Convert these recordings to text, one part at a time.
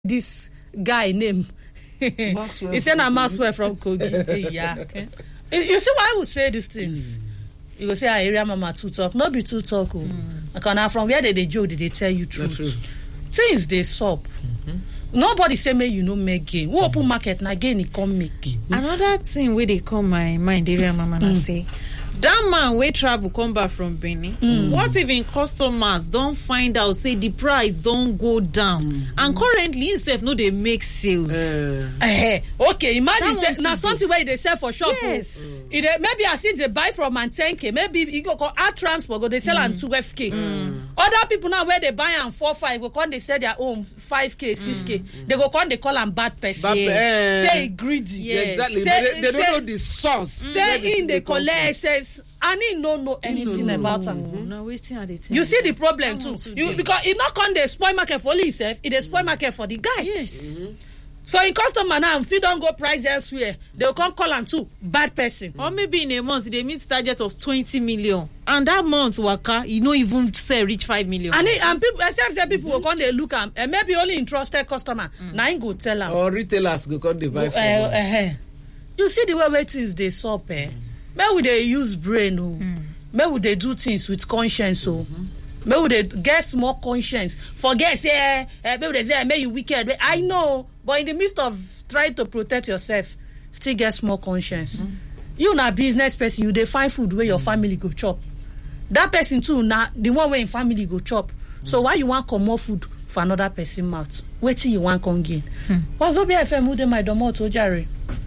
this guy name. He said na Maxwell from Kogi. Yeah. Okay. You see why I would say these things? You go say area mama too talk. Not be too talk. Because now from where they joke, they tell you truth. Things they sup. Nobody say me you know make gain. Who open market na gain it come make. Another thing where they come my mind area mama na say that man wey travel come back from Benin. What if in customers don't find out say the price don't go down and currently himself no they make sales. Okay, imagine say, now something where they sell for shop. Yes. Maybe I see they buy from and 10K. Maybe you go call our transport go they sell and 12K. Other people now where they buy and 4-5 go come they sell their own 5K, 6K. They go come they call them bad person. Say greedy. Yes. Exactly. They don't know the source. Say in the collect says and he don't know anything about them. No, you see the problem too. Because it not come they spoil market for himself, it they spoil market for the guy. Yes. So in customer now, if you don't go price elsewhere, they'll come call and too bad person. Or maybe in a month they meet target of 20 million, and that month waka you know even say reach 5 million. And people, except say people will come they look and maybe only interested customer. Now you go tell them. Or retailers go come they buy from. You see the way things they sup. Maybe they use brain. Maybe they do things with conscience. Maybe they get more conscience. Forget say maybe they say maybe you wicked. I know, but in the midst of trying to protect yourself, still get more conscience. You na business person, you dey find food where your family go chop. That person too na the one where in family go chop. So why you want come more food for another person mouth? Wait till you want come gain. What's up FM who dey my domo to Jerry?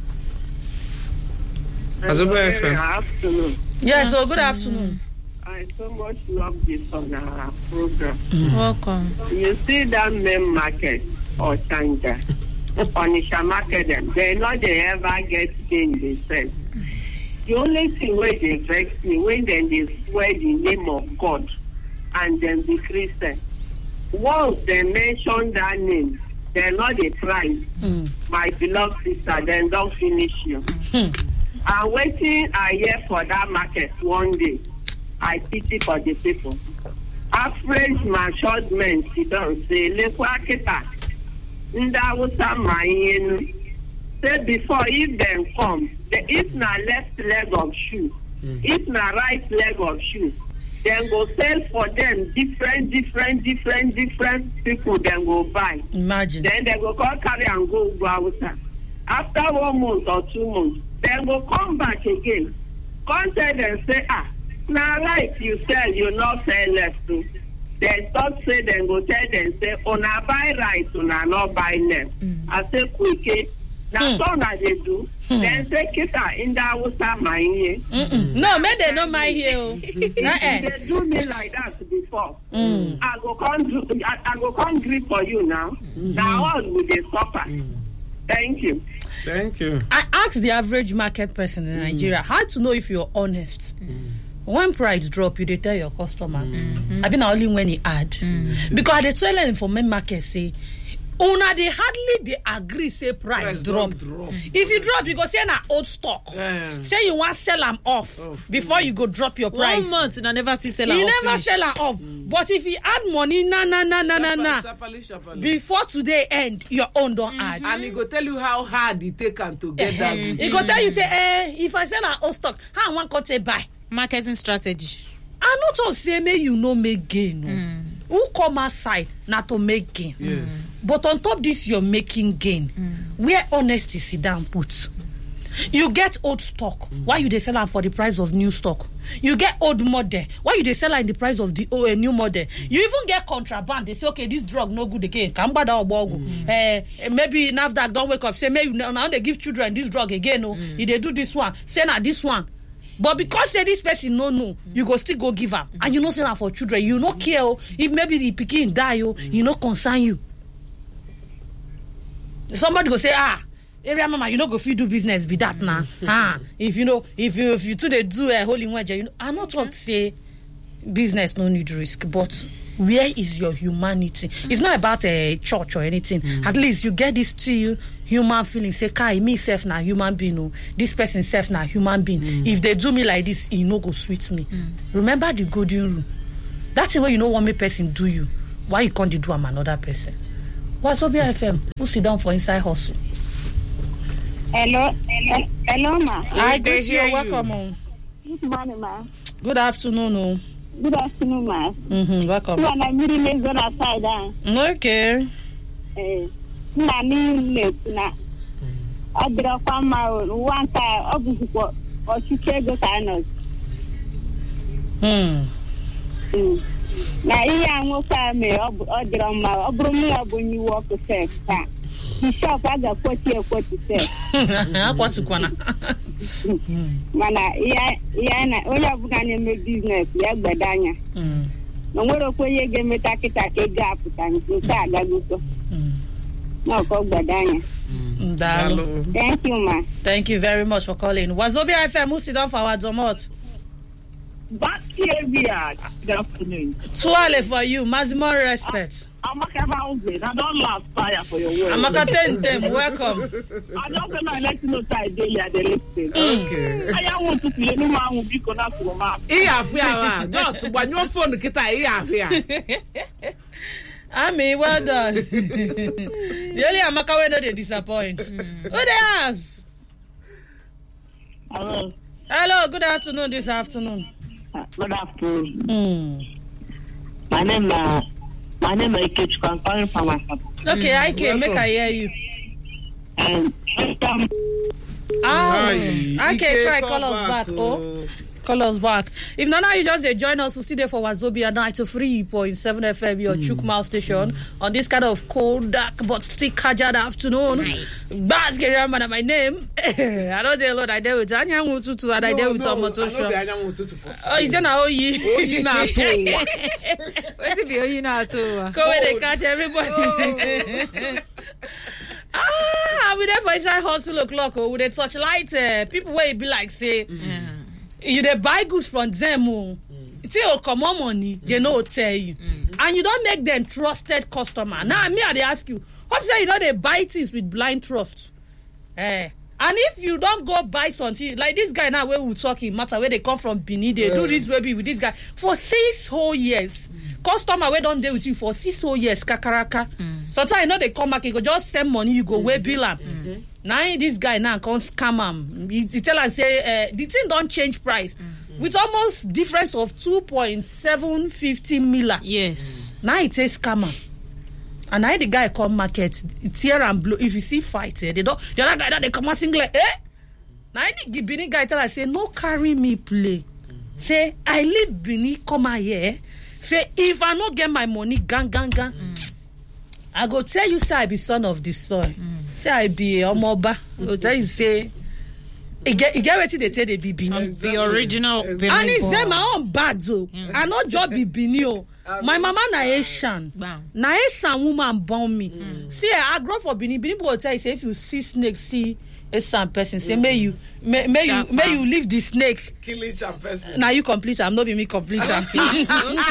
Good afternoon. Yes, so good afternoon. I so much love this on our program. Welcome. You see that main market or Tanga, Onisha market, they know they ever get change themselves. The only thing where they vex me when then they swear the name of God and then be Christian. Once they mention that name, they know the price. My beloved sister, then don't finish you. I'm waiting I hear for that market one day. I pity for the people. Average matured men sit down say, Lekwakita, Ndawusa Mayen. Say before if them come, if na left leg of shoe, if na right leg of shoe, then go sell for them different people then go buy. Imagine. Then they go call carry and go Awusa. After 1 month or 2 months, then go come back again. Come tell them say, now right you sell, you not sell left too. Then stop say then go tell them say, una buy right, una not buy left. I say quick, now so now they do. Then say kita in the Awusa mine. No, man, they don't mind here. They do me like that before. I go come grip for you now. Now all will they suffer. Thank you. Thank you. I asked the average market person in Nigeria how to know if you're honest. When price drop, you they tell your customer. I been only when he add. Because they tell them for main market say, una they hardly they agree say price drop. If you drop, you go say na old stock. Say you want sell them off before you go drop your price. 1 month and I never see sell you off. never sell her off. But if you add money, nah. Before today end, your own don't add. And he go tell you how hard it take and to get that. He go tell you say, if I sell her old stock, how I want to say buy. Marketing strategy. I not to say may you no make gain. Who come outside not to make gain? Yes. But on top this, you're making gain. Where honesty sit down put. You get old stock. Why you they sell them for the price of new stock? You get old model. Why you they sell in the price of the new model? You even get contraband. They say, okay, this drug no good again. Maybe NAFDAC don't wake up. Say maybe now they give children this drug again. No, if they do this one, say now this one. But because say this person no, you go still go give her, and you know say that for children, you no care if maybe the pikin die, you no concern you. Somebody go say area mama, you no go fit do business be that now. If you too they do a holy wedge, I'm not talking say business no need risk, but where is your humanity? It's not about a church or anything. At least you get this still human feeling. Say, Kai, me self na human being. This person self na human being. If they do me like this, it no go sweet me. Remember the golden rule. That's the way you know what me person do you. Why you can't do another person? Wazobia FM, who sit down for inside hustle. Hello, ma. I greet you. Welcome on. Good morning, ma. Good afternoon. Oh. Good afternoon, ma. Welcome. You are really lazy on outside, Okay. Na Odro Farmer, one time, obviously, or Chicago Sinos. Now, you will find me, Odro Ma, Obrumia, when you walk the sex. The shop has a 40 or 46. What's the corner? Mana, only have done a business, Yabadanya. No more of you get me take a gap and Saga. No, Badanya. Thank you, ma. Thank you very much for calling. Wazobia FM, who sit down for our domot? Back here, good afternoon. Tuale for you, maximum respect. I'm not about I don't laugh fire for your word. I'm not them. Welcome. I don't know, let you know that daily at the listing. Okay. I want to see any man will be connected to my. Just when your phone get here. I mean, well done. The only Amaka way no they disappoint. Who they ask? Hello. Hello, good afternoon this afternoon. Good afternoon. My name is Ike. I'm calling from my house. Okay, Ike, make I hear you. And Ike, try call us back. Call us back. If not now, you just join us. We'll see there for Wazobia 93.7 FM, your Chukmal station, on this kind of cold, dark, but still casual afternoon. Bas Geriamana, my name. I know the Lord I deal with Anya Mututu, and I deal with Tomoto. Oh, is that Oyi? What's it be Oyi now too? Go where they catch everybody. We there for inside hustle o'clock with a touchlight. People where be like say. You dey buy goods from them, till come on money, they know tell you, and you don't make them trusted customer. Now me, I dey ask you, hope say you know they buy things with blind trust, and if you don't go buy something like this guy now, where we talking matter where they come from Benin, they do this baby with this guy for 6 whole years. Customer we don't deal with you for 6 whole years, kakaraka. Sometimes you know they come back, you go just send money, you go way bill am. Now this guy now come scam am. He tell us say the thing don't change price with almost difference of 2.750 million. Yes. Now it says scam am. And now the guy come market, it's here and blow. If you see fight, they don't. The other guy that they come out single. Now the Benin guy tell us say no carry me play. Say I leave Benin come here. Say if I no get my money, gang. I go tell you say I be son of the soil. Say I be Omoba. I go tell you say you get wetin they tell they be Benin. The original Benin. And he say my own bad though. I not just be Benin. My mama na Asian. Na Asian woman born me. See, I grow for Benin. Benin people tell you say if you see snake, see Asian person. Say may you leave the snake. Kill Asian person. Now you complete. I'm not be me complete. Okay.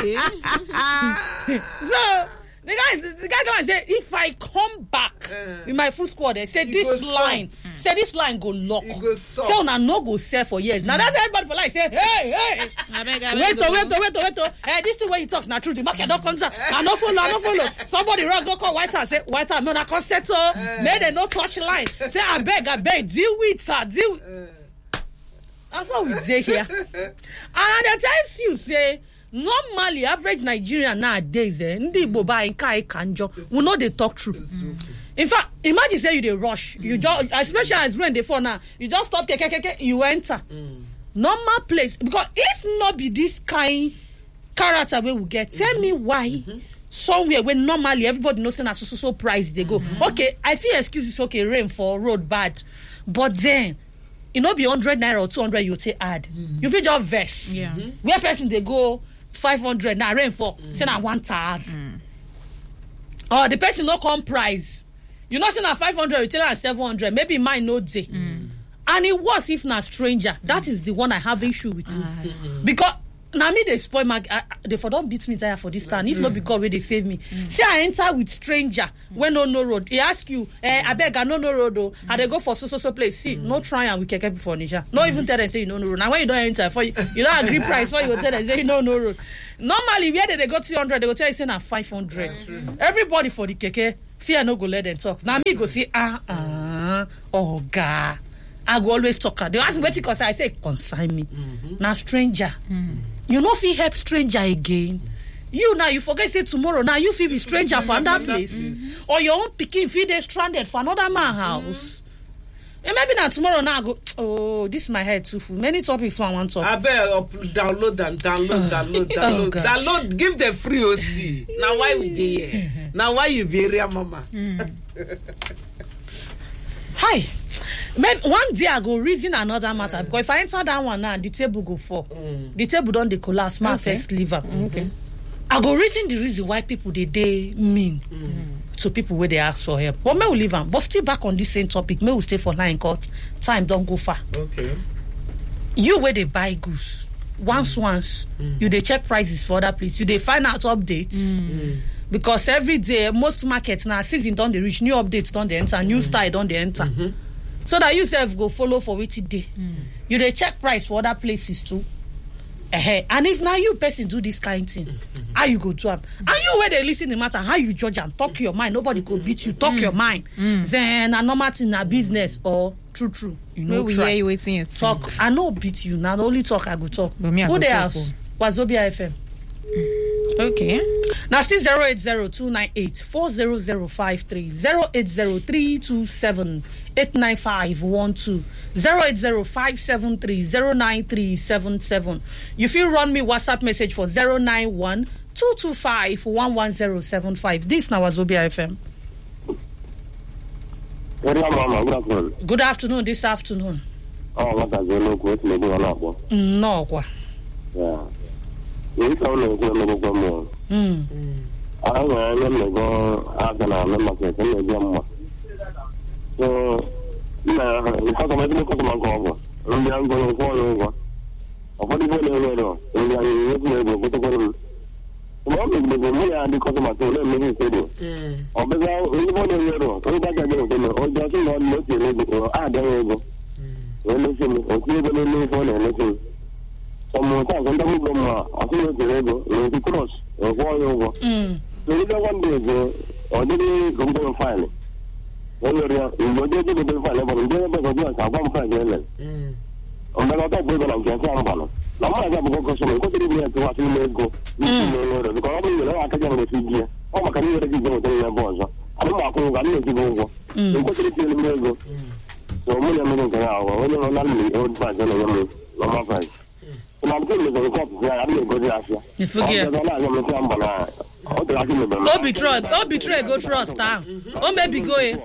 So the guy don't say if I come back with my full squad, they say this line, this line go lock. Say una no go sell for years. Now that's everybody for like say, hey, wait. This thing where you talk now true. The market don't come. I no follow. Somebody run go call White House. Say White House, no, na consent so. May they no touch line. Say I beg, deal with sir, deal. That's how we say here. And they tell you say. Normally, average Nigerian nowadays, ndị Igbo buy nka kanjo, we know they talk true. In fact, imagine say you dey rush, you just, especially as rain dey fall now, you just stop, you enter. Normal place, because if not be this kind character wey we get, tell me why somewhere where normally everybody knows say na so price they go. Okay, I feel excuses. Okay, rain for road bad, but then. It no be 100 naira or 200 you take add. You feel just vex. Where person they go 500 now rain for say na 1,000. Or the person no come price. You know say na 500 you tell am 700. Maybe mine no day. And it was if na stranger. That is the one I have issue with. Because now me they spoil my they for don't beat me tire for this time. If not because where they save me. See I enter with stranger when no road. He ask you, I beg I no road though. And they go for so place. See, no try and we can keep furniture. No even tell them say you no road. Now when you don't enter for you don't agree price for you tell them say you no road. Normally where they go 200, they go tell you say na 500. Everybody for the keke fear no go let them talk. Now me go say oga. I go always talk. They ask me wetin cause I say consign me. Now stranger. You no fit help stranger again. You now you forget say tomorrow now you fit be stranger for another place. Or your own pikin fit dey stranded for another man house. And maybe now tomorrow now I go, oh, this my head too full. Many topics I want to talk. I bet download, give them free OC. Now why we dey here? Now why you be area mama? Hi. Maybe one day I go reason another matter because if I enter that one now, the table go fall. The table don't dey collapse. My first leave am. Okay. I go reason the reason why people they mean to people where they ask for help. But may we leave them. But still back on this same topic, may we stay for line court. Time don't go far. Okay. You where they buy goods. Once, you they check prices for other places. You they find out updates. Because every day, most markets now, season don't they reach, new updates don't they enter, new style don't they enter. So that you self go follow for which day. You they check price for other places too. And if now you person do this kind of thing, how you go to them? And you where they listen no matter how you judge and talk your mind, nobody could beat you, talk your mind. Then a normal thing na business or true. You know, we hear you waiting talk. I know beat you. Now the only talk I go talk. Who they ask? Wazobia FM. Okay. Now still 080-298-40053 080-327-89512 080-573-09377. You feel run me WhatsApp message for 091-225-11075. This now Wazobia FM. Good afternoon. This afternoon. Oh, what are you looking No. Yeah. You don't know who I'm going I don't go out and I'm not going to so, because I'm going to go to my cover. I'm going to go over. What do you want to do? I'm going to go to because of my phone, let me say it. Or because we want to know, so that I don't know, or just not looking or I don't know. Listen, or even in the phone and listen. Someone talks on the room, I think it's the cross or over. So you don't want to go or did you go to find it? When you're there, you go to the file, but you don't have to one find it. On the other way, I'm just one. No matter what goes on, go to the what you may go. Because I can get a figure. Oh, my career is going to the boss. I don't want to go to the go to the go. So, when you're moving around, when you're not me, old person, no matter. I'm going to go to the you forget. Oh, betray, go trust. Oh, maybe go in.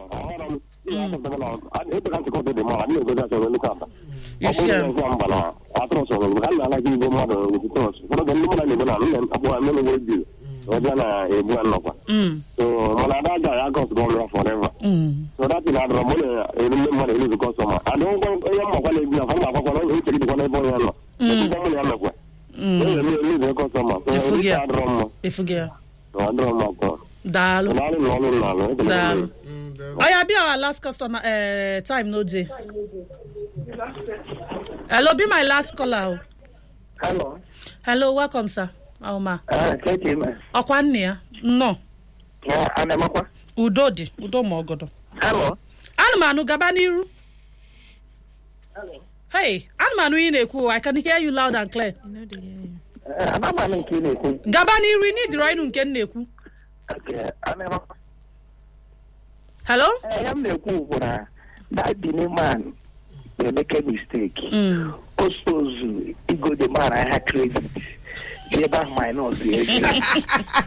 You sure? So that's another money customer. I don't go You forget. Dalo. I be our last customer time no day. Hello, be my last caller. Hello, welcome sir. Auma. Thank you, man. Okwannia? No. Anemakwa. Udo mogodo. Hello. Anmanu gabaniru. Hello. Hey, Anmanu ineku. I can hear you loud and clear. Anmanu ineku. Gabaniru need right nke neku. Okay, Anemakwa. Hello? I am neku for that the man they make a mistake. Also, he go the man I had credit. Give back my nose.